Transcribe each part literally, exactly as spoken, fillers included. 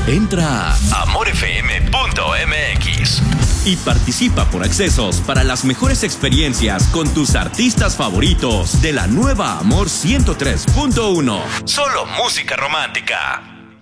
Entra a amor f m punto m x y participa por accesos para las mejores experiencias con tus artistas favoritos de la nueva Amor ciento tres punto uno. Solo música romántica.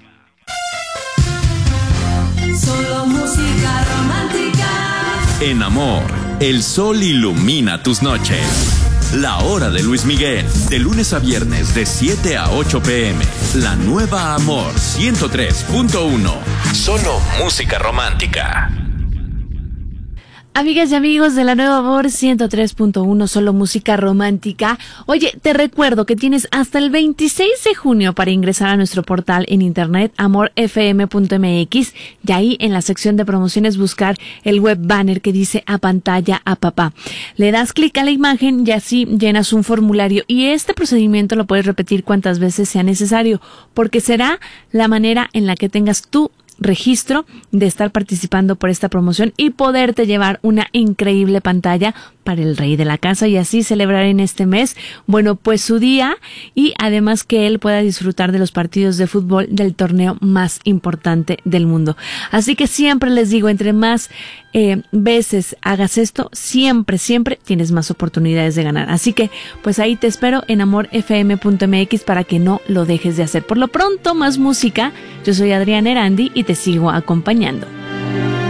Solo música romántica. En Amor, el sol ilumina tus noches. La hora de Luis Miguel, de lunes a viernes de siete a ocho pm. La nueva Amor ciento tres punto uno. Solo música romántica. Amigas y amigos de la nueva Amor ciento tres punto uno, solo música romántica. Oye, te recuerdo que tienes hasta el veintiséis de junio para ingresar a nuestro portal en internet amor f m punto m x y ahí en la sección de promociones buscar el web banner que dice a pantalla a papá. Le das clic a la imagen y así llenas un formulario y este procedimiento lo puedes repetir cuantas veces sea necesario porque será la manera en la que tengas tú registro de estar participando por esta promoción y poderte llevar una increíble pantalla para el rey de la casa y así celebrar en este mes, bueno, pues su día y además que él pueda disfrutar de los partidos de fútbol del torneo más importante del mundo. Así que siempre les digo, entre más eh, veces hagas esto, siempre, siempre tienes más oportunidades de ganar. Así que, pues ahí te espero en amor f m punto m x para que no lo dejes de hacer. Por lo pronto, más música. Yo soy Adriana Erandi y te sigo acompañando.